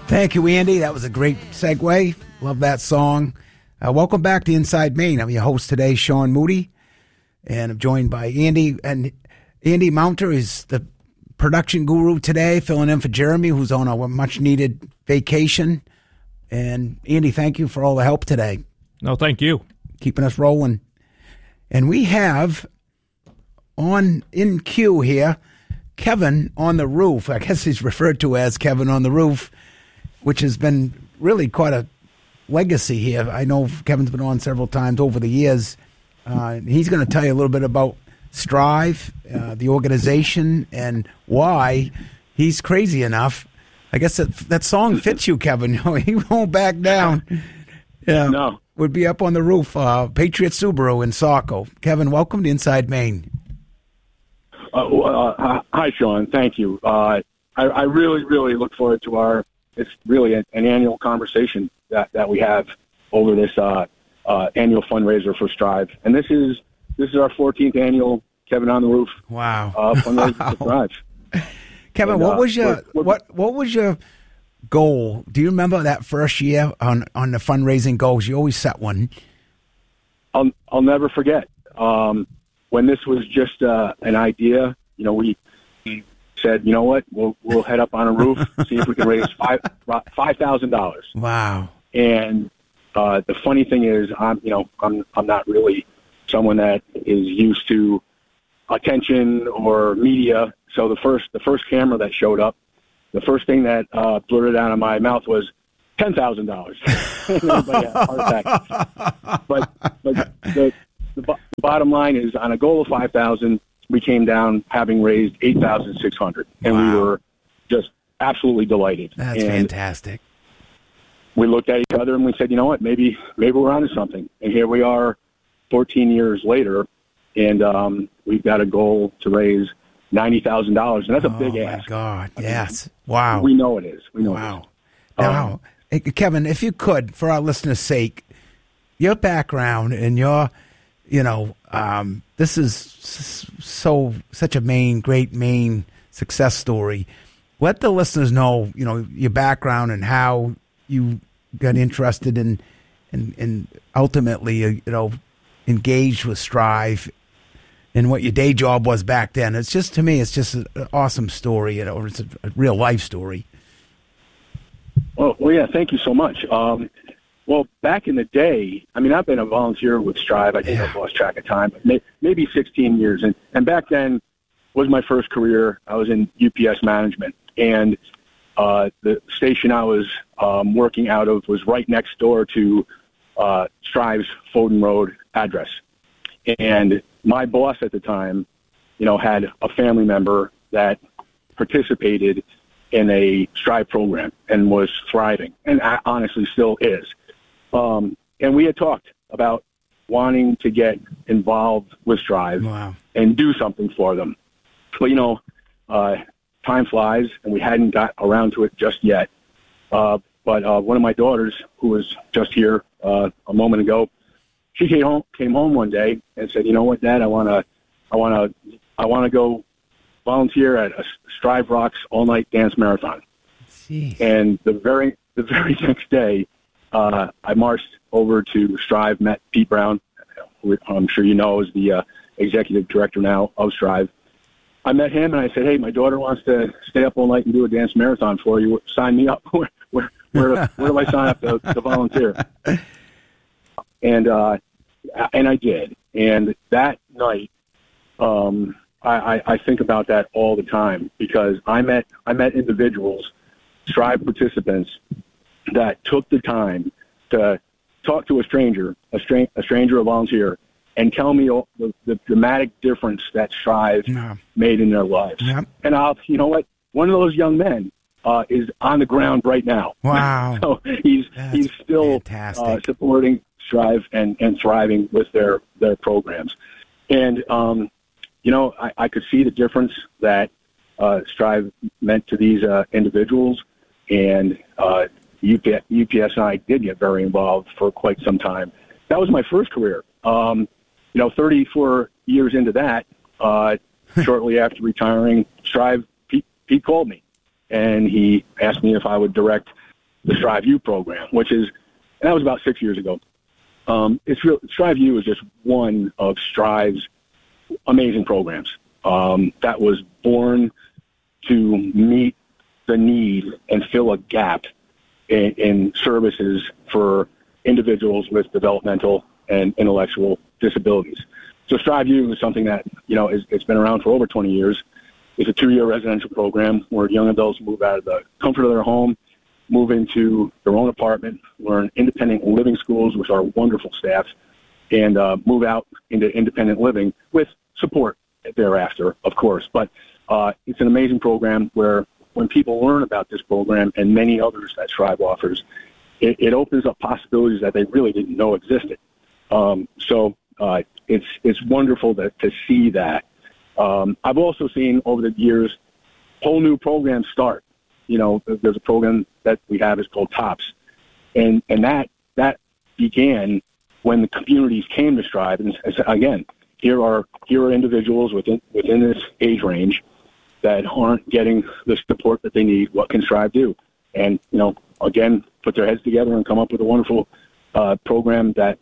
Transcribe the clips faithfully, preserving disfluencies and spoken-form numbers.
Thank you, Andy. That was a great segue. Love that song. Uh, welcome back to Inside Maine. I'm your host today, Sean Moody, and I'm joined by Andy. And Andy Mounter is the production guru today, filling in for Jeremy, who's on a much-needed vacation. And Andy, thank you for all the help today. No, thank you. Keeping us rolling. And we have on in queue here, Kevin on the Roof. I guess he's referred to as Kevin on the Roof, which has been really quite a legacy here. I know Kevin's been on several times over the years. Uh, he's going to tell you a little bit about Strive, uh, the organization, and why he's crazy enough. I guess that that song fits you, Kevin. He won't back down. Yeah, no. Would be up on the roof. Uh, Patriot Subaru in Saco. Kevin, welcome to Inside Maine. Uh, uh, hi, Sean. Thank you. Uh, I, I really, really look forward to our. It's really an, an annual conversation that, that we have over this uh, uh, annual fundraiser for Strive, and this is this is our fourteenth annual Kevin on the Roof. Wow. Uh, fundraiser wow. for Strive. Kevin, and, what was your uh, we're, we're, what what was your goal? Do you remember that first year on, on the fundraising goals? You always set one. I'll I'll never forget um, when this was just uh, an idea. You know, we. we said, you know what, we'll we'll head up on a roof, see if we can raise five five thousand dollars. Wow! And uh, the funny thing is, I'm you know I'm I'm not really someone that is used to attention or media. So the first the first camera that showed up, the first thing that uh, blurted out of my mouth was ten thousand dollars. Everybody had a heart attack. But but the, the the bottom line is, on a goal of five thousand. We came down having raised eight thousand six hundred, and wow. we were just absolutely delighted. That's and fantastic. We looked at each other and we said, you know what, maybe maybe we're onto something. And here we are, fourteen years later, and um, we've got a goal to raise ninety thousand dollars, and that's a oh big my ask. God, I yes, mean, wow. We know it is. We know wow. it is. Now, um, hey, Kevin, if you could, for our listeners' sake, your background and your, you know, um, this is so such a Maine, great Maine success story. Let the listeners know, you know, your background and how you got interested in, and and ultimately, you know, engaged with Strive, and what your day job was back then. It's just, to me, it's just an awesome story, you know, it's a, a real life story. Well, well, yeah, thank you so much. Um, Well, back in the day, I mean, I've been a volunteer with Strive. I think yeah. I've lost track of time, but may, maybe sixteen years. And, and back then was my first career. I was in U P S management. And uh, the station I was um, working out of was right next door to uh, Strive's Foden Road address. And my boss at the time, you know, had a family member that participated in a Strive program and was thriving, and honestly still is. Um, and we had talked about wanting to get involved with Strive wow. and do something for them. But, you know, uh, time flies, and we hadn't got around to it just yet. Uh, but uh, one of my daughters, who was just here uh, a moment ago, she came home, came home one day and said, "You know what, Dad? I want to, I want to, I want to go volunteer at a Strive Rocks all-night dance marathon." Jeez. And the very, the very next day, Uh, I marched over to Strive, met Pete Brown, who I'm sure you know is the uh, executive director now of Strive. I met him and I said, "Hey, my daughter wants to stay up all night and do a dance marathon for you. Sign me up. where, where, where, where do I sign up to, to volunteer?" And uh, and I did. And that night, um, I, I, I think about that all the time, because I met I met individuals, Strive participants, that took the time to talk to a stranger, a, stra- a stranger, a volunteer, and tell me all the, the dramatic difference that Strive yeah. made in their lives. Yeah. And I'll, you know what? One of those young men uh, is on the ground right now. Wow. So he's That's he's still uh, supporting Strive and, and thriving with their, their programs. And, um, you know, I, I could see the difference that uh, Strive meant to these uh, individuals. And uh, U P S and I did get very involved for quite some time. That was my first career. Um, you know, thirty-four years into that, uh, shortly after retiring, Strive, Pete, Pete called me, and he asked me if I would direct the Strive U program, which is, and that was about six years ago. Um, it's real. Strive U is just one of Strive's amazing programs um, that was born to meet the need and fill a gap in, in services for individuals with developmental and intellectual disabilities. So Strive U is something that, you know, is, it's been around for over twenty years. It's a two-year residential program where young adults move out of the comfort of their home, move into their own apartment, learn independent living schools with our wonderful staff, and uh, move out into independent living with support thereafter, of course. But uh, it's an amazing program where when people learn about this program and many others that Strive offers, it, it opens up possibilities that they really didn't know existed. Um, so uh, it's it's wonderful to, to see that. Um, I've also seen over the years whole new programs start. You know, there's a program that we have is called TOPS, and and that that began when the communities came to Strive. And again, here are here are individuals within within this age range that aren't getting the support that they need. What can Strive do? And you know, again, put their heads together and come up with a wonderful uh, program that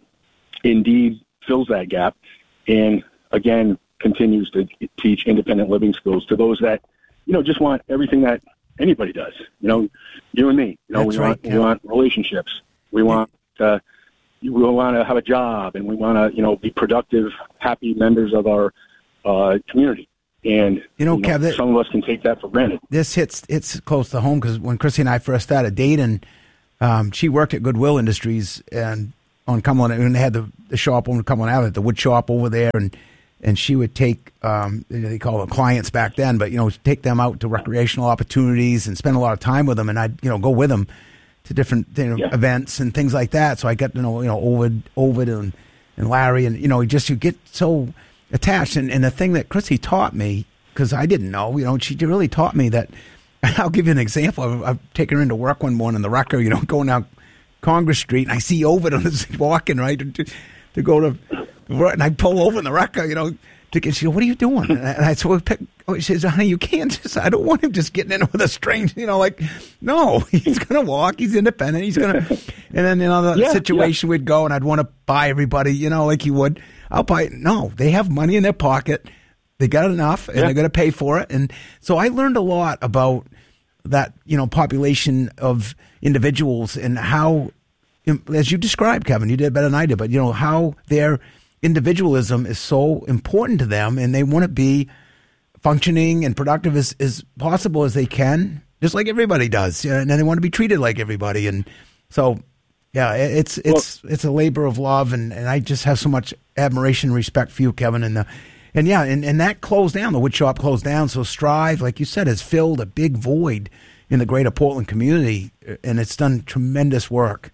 indeed fills that gap, and again continues to teach independent living skills to those that, you know, just want everything that anybody does. You know, you and me. You know, That's we right, want Kevin. we want relationships. We want uh, we want to have a job, and we want to, you know, be productive, happy members of our uh, community. And You know, Kev, that- some of us can take that for granted. This hits it's close to home because when Chrissy and I first started dating, um, she worked at Goodwill Industries and on Cumberland, and they had the, the shop on Cumberland Avenue, the wood shop over there, and and she would take um, they call them clients back then, but you know, take them out to recreational opportunities and spend a lot of time with them, and I'd you know go with them to different you know, Yeah. events and things like that. So I got to know you know Ovid, Ovid and and Larry, and you know just you get so attached. And, and the thing that Chrissy taught me, because I didn't know, you know, she really taught me that. I'll give you an example. I've, I've taken her into work one morning in the Rucker, you know, going down Congress Street, and I see Ovid on this walking right to, to go to work, and I pull over in the Rucker, you know. To get, she goes, "What are you doing?" And I, and I said, well, pick, oh, she says, "Honey, you can't just. I don't want him just getting in with a stranger, you know. Like, no, he's gonna walk. He's independent. He's gonna." And then you know the Yeah, situation yeah. we'd go, and I'd want to buy everybody, you know, like you would. I'll buy. No, they have money in their pocket. They got enough, and Yeah. they're going to pay for it. And so I learned a lot about that, you know, population of individuals and how, as you described, Kevin, you did better than I did, but you know how their individualism is so important to them, and they want to be functioning and productive as, as possible as they can, just like everybody does. You know, and they want to be treated like everybody. And so, yeah, it- it's it's it's a labor of love, and, and I just have so much admiration and respect for you, Kevin. And the, and yeah, and, and that closed down. The wood shop closed down. So Strive, like you said, has filled a big void in the greater Portland community, and it's done tremendous work.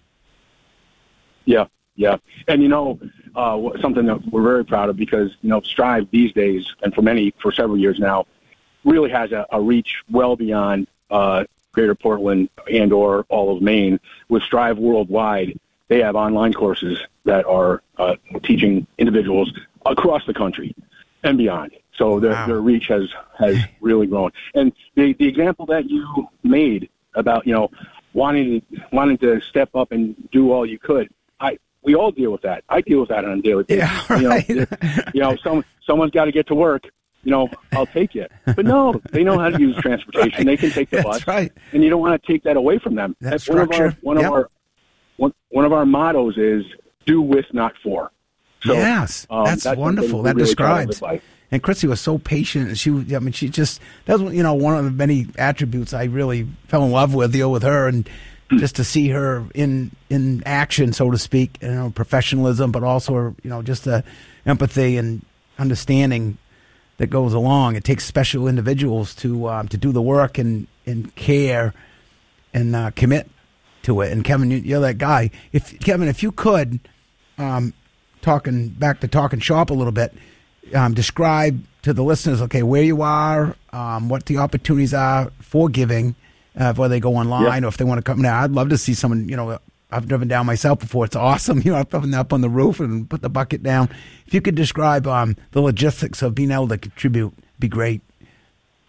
Yeah, yeah. And, you know, uh, something that we're very proud of because, you know, Strive these days, and for many, for several years now, really has a, a reach well beyond uh, Greater Portland and or all of Maine. With Strive Worldwide, they have online courses that are uh, teaching individuals across the country and beyond. So their, Wow. their reach has, has really grown. And the, the example that you made about, you know, wanting to, wanting to step up and do all you could, I we all deal with that. I deal with that on a daily basis. Yeah, right. You know, you know some, someone's got to get to work. You know, I'll take you. But no, they know how to use transportation. Right. They can take the That's bus. right. And you don't want to take that away from them. That That's one of our structure, one yep. of our one, one of our mottos is do with, not for. So, yes, um, that's, something wonderful. we're That really proud of describes. it by. And Chrissy was so patient, and she, I mean, she just that was you know one of the many attributes I really fell in love with, you know, with her, and just to see her in in action, so to speak, you know, professionalism, but also you know just the empathy and understanding that goes along. It takes special individuals to um, to do the work and and care and uh, commit to it. And Kevin, you, you're that guy. If Kevin, if you could, um, talking back to talking shop a little bit. Um, describe to the listeners, okay, where you are, um, what the opportunities are for giving, uh, whether they go online Yeah. or if they want to come now. I'd love to see someone, you know, I've driven down myself before. It's awesome. You know, I've driven up on the roof and put the bucket down. If you could describe um, the logistics of being able to contribute, be great.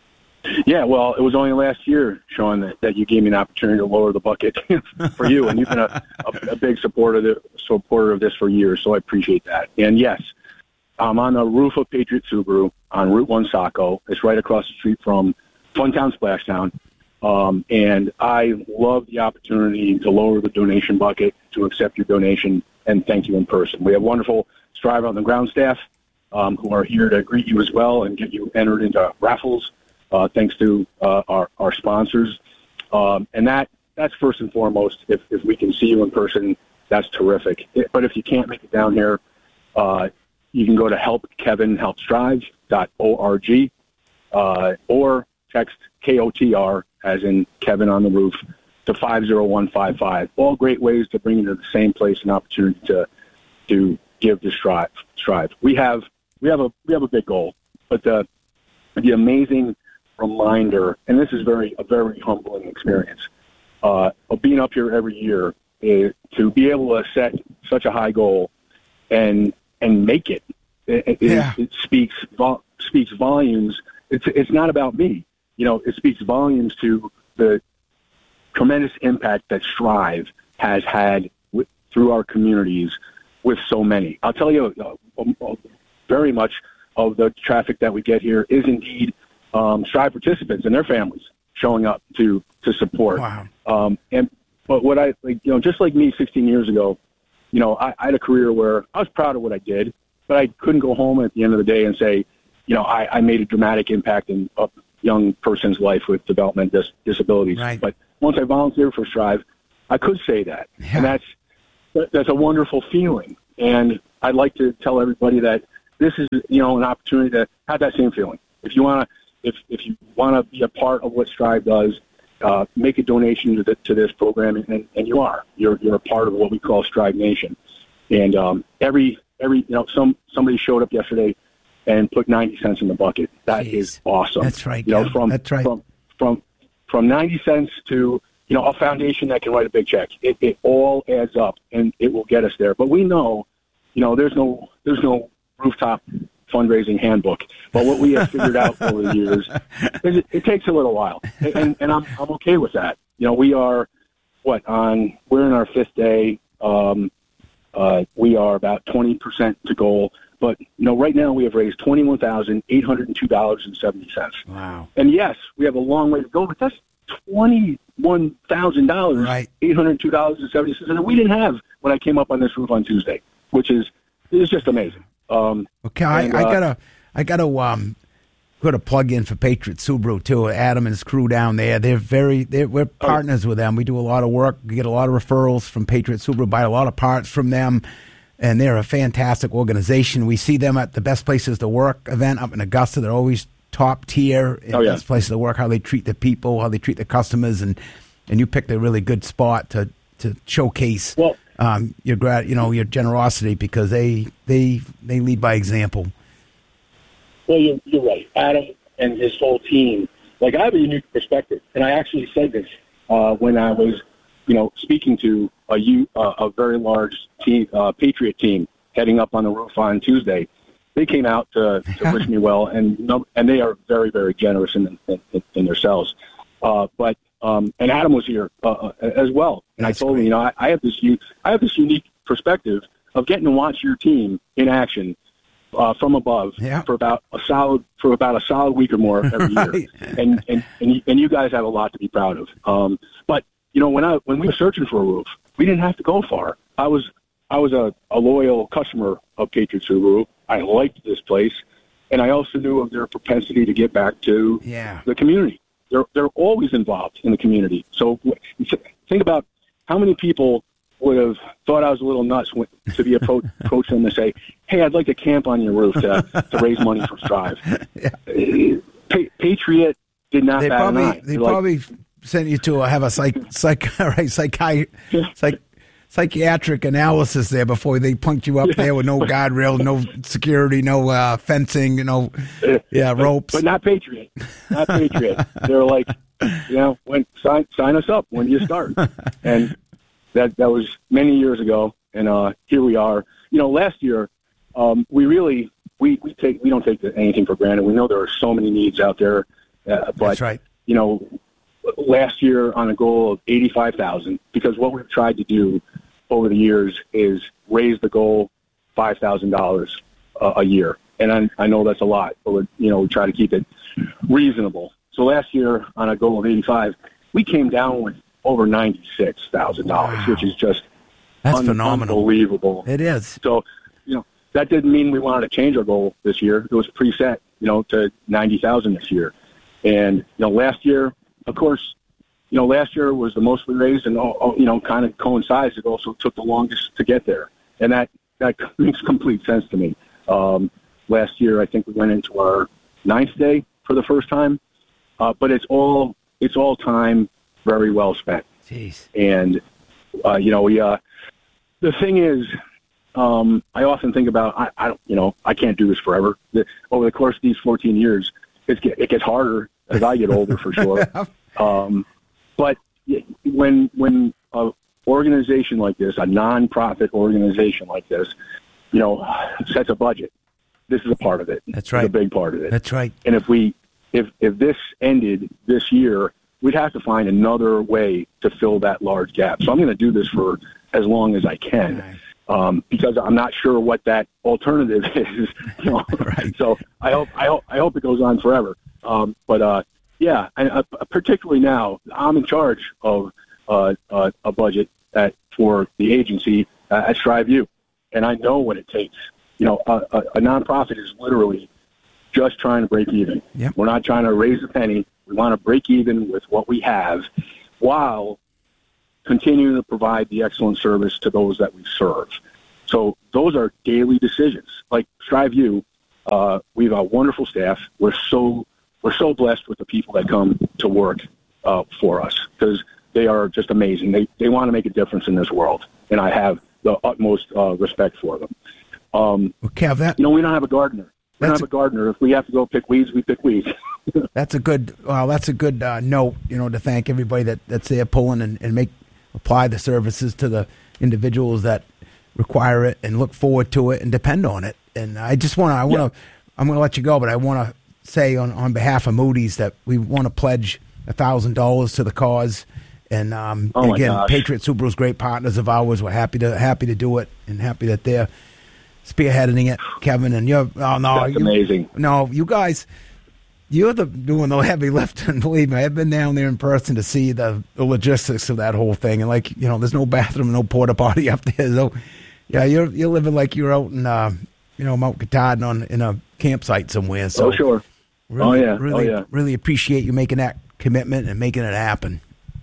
Yeah, well, it was only last year, Sean, that, that you gave me an opportunity to lower the bucket for you, and you've been a, a, a big supporter of, the, supporter of this for years, so I appreciate that. And yes, I'm on the roof of Patriot Subaru on Route one Saco. It's right across the street from Funtown Splashdown, um, and I love the opportunity to lower the donation bucket, to accept your donation, and thank you in person. We have wonderful Strive on the ground staff um, who are here to greet you as well and get you entered into raffles. Uh, thanks to uh, our, our sponsors. Um, and that that's first and foremost. If, if we can see you in person, that's terrific. It, but if you can't make it down here, uh, you can go to help kevin help strive dot org uh, or text K O T R, as in Kevin on the roof, to five zero one five five. All great ways to bring you to the same place and opportunity to to give to Strive. Strive. We have we have a we have a big goal, but the the amazing reminder, and this is very a very humbling experience, uh, of being up here every year, is to be able to set such a high goal and and make it. It, it, yeah. it speaks vol- speaks volumes. It's it's not about me, you know. It speaks volumes to the tremendous impact that Strive has had with, through our communities with so many. I'll tell you, uh, uh, very much of the traffic that we get here is indeed Um, Strive participants and their families showing up to to support. Wow. Um, and but what I like, you know, just like me, sixteen years ago, you know, I, I had a career where I was proud of what I did, but I couldn't go home at the end of the day and say, you know, I, I made a dramatic impact in a young person's life with developmental dis- disabilities. Right. But once I volunteered for Strive, I could say that, Yeah. and that's that's a wonderful feeling. And I'd like to tell everybody that this is, you know, an opportunity to have that same feeling. If you want to. If if you want to be a part of what Strive does, uh, make a donation to the, to this program, and, and you are. You're you're a part of what we call Strive Nation. And um, every every you know some somebody showed up yesterday and put ninety cents in the bucket. That Jeez. is awesome. That's right. You know, yeah. from That's right. from from from ninety cents to you know a foundation that can write a big check. It it all adds up, and it will get us there. But we know, you know, there's no there's no rooftop fundraising handbook. But what we have figured out over the years is it, it takes a little while, and, and I'm I'm okay with that. You know, we are what on we're in our fifth day. Um, uh, we are about twenty percent to goal, but you know, right now we have raised twenty-one thousand eight hundred and two dollars and seventy cents. Wow! And yes, we have a long way to go, but that's twenty-one thousand dollars, right. eight hundred two dollars and seventy cents, and we didn't have when I came up on this roof on Tuesday, which is is just amazing. Um, okay, I, and, I uh, gotta, I gotta, um, got a plug in for Patriot Subaru too. Adam and his crew down there, they're very, they're, we're partners with them. We do a lot of work. We get a lot of referrals from Patriot Subaru, buy a lot of parts from them, and they're a fantastic organization. We see them at the Best Places to Work event up in Augusta. They're always top tier in oh, yeah. Best Places to Work. How they treat the people, how they treat the customers, and and you picked a really good spot to to showcase. Well, Um, your gra- you know, your generosity, because they they they lead by example. Well, you're, you're right. Adam and his whole team. Like, I have a unique perspective, and I actually said this uh, when I was, you know, speaking to a U, uh, a very large team, uh, Patriot team heading up on the roof on Tuesday. They came out to, to wish me well, and no, and they are very very generous in in, in themselves. Uh, but Um, and Adam was here uh, as well. And That's I told great. him, you know, I, I have this u- I have this unique perspective of getting to watch your team in action uh, from above Yeah. for about a solid for about a solid week or more every Right. year. And and and you, and you guys have a lot to be proud of. Um, but you know, when I when we were searching for a roof, we didn't have to go far. I was I was a, a loyal customer of Patriot Subaru. I liked this place, and I also knew of their propensity to get back to Yeah. the community. They're they're always involved in the community. So think about how many people would have thought I was a little nuts when, to be appro- approached them and say, "Hey, I'd like to camp on your roof to, to raise money for Strive." Yeah. Pa- Patriot did not They bat an probably eye. they They're like, probably sent you to have a psych psych right psychi psych psychiatric analysis there before they punked you up Yeah. there with no guardrail, no security, no uh, fencing, you know, yeah, but, ropes. but not Patriot, not Patriot. They're like, you know, when sign sign us up when you start, and that that was many years ago, and uh, here we are. You know, last year um, we really we, we take we don't take anything for granted. We know there are so many needs out there Uh, but, That's right. You know, last year on a goal of eighty-five thousand, because what we've tried to do over the years is raise the goal five thousand dollars a year. And I, I know that's a lot, but we're, you know, we try to keep it reasonable. So last year on a goal of eighty-five, we came down with over ninety-six thousand dollars, wow. which is just that's un- phenomenal. Unbelievable. It is. So, you know, that didn't mean we wanted to change our goal this year. It was preset, you know, to ninety thousand this year. And, you know, last year, of course, you know, last year was the most we raised, and, you know, kind of coincides. It also took the longest to get there. And that, that makes complete sense to me. Um, last year, I think we went into our ninth day for the first time. Uh, but it's all, it's all time very well spent. Jeez. And, uh, you know, we, uh, the thing is, um, I often think about, I, I don't, you know, I can't do this forever. The, over the course of these fourteen years, it's get, it gets harder as I get older, for sure. Um, but when when an organization like this, a nonprofit organization like this, you know, sets a budget, this is a part of it. That's right. It's a big part of it. That's right. And if we, if if this ended this year, we'd have to find another way to fill that large gap. So I'm going to do this for as long as I can. Right. Um, because I'm not sure what that alternative is. You know? Right. So I hope I hope I hope it goes on forever. Um, but uh, yeah, and uh, particularly now, I'm in charge of uh, uh, a budget at, for the agency uh, at StriveU, and I know what it takes. You know, a, a, a nonprofit is literally just trying to break even. Yep. We're not trying to raise a penny. We want to break even with what we have, while continuing to provide the excellent service to those that we serve. So those are daily decisions. Like StriveU, uh, we have a wonderful staff. We're so we're so blessed with the people that come to work uh, for us, because they are just amazing. They they want to make a difference in this world, and I have the utmost uh, respect for them. Um, well, Kev, that, you know, we don't have a gardener. We don't have a, a gardener. If we have to go pick weeds, we pick weeds. That's a good. Well, that's a good uh, note. You know, to thank everybody that, that's there pulling and, and make apply the services to the individuals that require it and look forward to it and depend on it. And I just want to. I want to. Yeah. I'm going to let you go, but I want to say on, on behalf of Moody's that we want to pledge a thousand dollars to the cause. And, um, oh and again, gosh. Patriot Subaru's great partners of ours. We're happy to happy to do it, and happy that they're spearheading it, Kevin. And you're oh no, that's you, amazing. No, you guys. You're the doing the heavy lifting. Believe me, I've been down there in person to see the, the logistics of that whole thing. And like, you know, there's no bathroom, no porta potty up there. So, yeah, you're you're living like you're out in, uh, you know, Mount Katahdin on in a campsite somewhere. So, oh sure. Really, oh yeah. Really, oh yeah. Really appreciate you making that commitment and making it happen.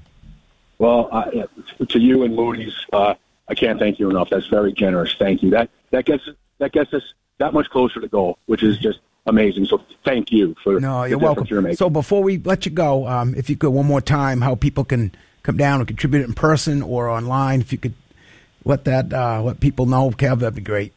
Well, uh, to you and Moody's, uh, I can't thank you enough. That's very generous. Thank you. That that gets that gets us that much closer to goal, which is just amazing. So thank you for no, the you're welcome. You're making. So before we let you go, um, if you could one more time, how people can come down and contribute in person or online, if you could let that uh, let people know, Kev, that'd be great.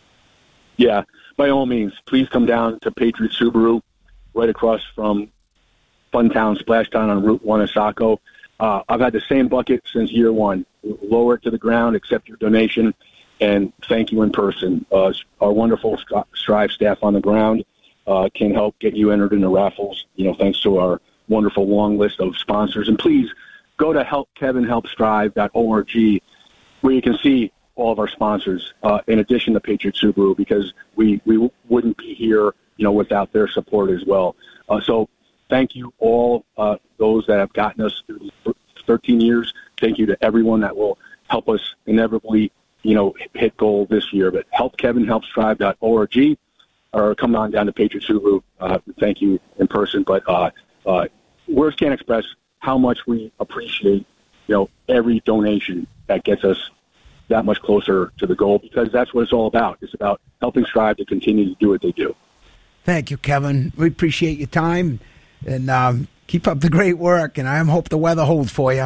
Yeah, by all means, please come down to Patriot Subaru, right across from Funtown Splashdown on Route One in Saco. Uh, I've had the same bucket since year one. Lower it to the ground, accept your donation, and thank you in person. Uh, our wonderful Strive staff on the ground uh, can help get you entered into raffles, you know, thanks to our wonderful long list of sponsors. And please go to help kevin help strive dot org, where you can see all of our sponsors, uh, in addition to Patriot Subaru, because we, we wouldn't be here, you know, without their support as well. Uh, so thank you all, uh, those that have gotten us through these thirteen years. Thank you to everyone that will help us inevitably, you know, hit goal this year. But help kevin help strive dot org, or come on down to Patriot Subaru. Uh, thank you in person. But uh, uh, words can't express how much we appreciate, you know, every donation that gets us that much closer to the goal, because that's what it's all about. It's about helping Strive to continue to do what they do. Thank you, Kevin. We appreciate your time, and um, keep up the great work, and I hope the weather holds for you.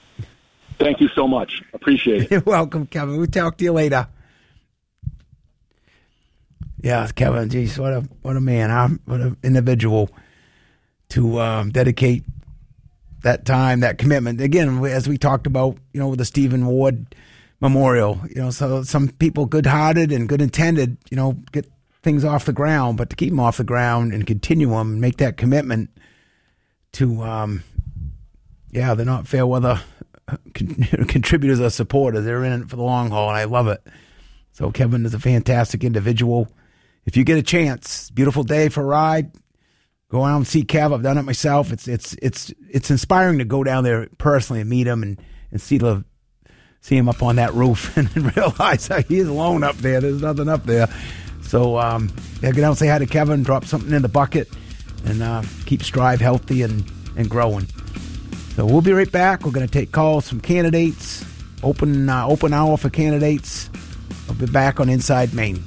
Thank you so much. Appreciate it. You're welcome, Kevin. We'll talk to you later. Yeah, Kevin, geez, what a what a man, huh? What an individual to um, dedicate that time, that commitment. Again, as we talked about, you know, with the Stephen Ward Memorial, you know, so some people good-hearted and good-intended, you know, get things off the ground, but to keep them off the ground and continue them and make that commitment to, um, yeah, they're not fair weather contributors or supporters. They're in it for the long haul, and I love it. So Kevin is a fantastic individual. If you get a chance, beautiful day for a ride, go out and see Kev. I've done it myself. It's it's it's it's inspiring to go down there personally and meet him and, and see the see him up on that roof and realize that he is alone up there. There's nothing up there. So um, yeah, get out and say hi to Kevin, drop something in the bucket, and uh, keep Strive healthy and, and growing. So we'll be right back. We're going to take calls from candidates. Open uh, open hour for candidates. I'll be back on Inside Maine.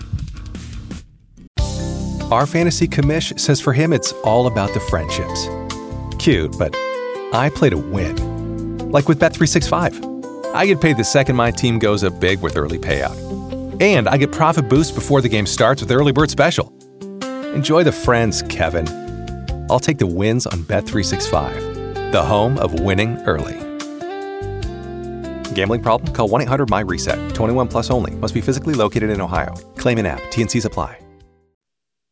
Our fantasy commish says for him it's all about the friendships. Cute, but I play to win. Like with Bet three sixty-five. I get paid the second my team goes up big with early payout. And I get profit boost before the game starts with Early Bird Special. Enjoy the friends, Kevin. I'll take the wins on Bet three sixty-five. The home of winning early. Gambling problem? Call one eight hundred M Y reset. twenty-one plus only. Must be physically located in Ohio. Claim in app. T N Cs apply.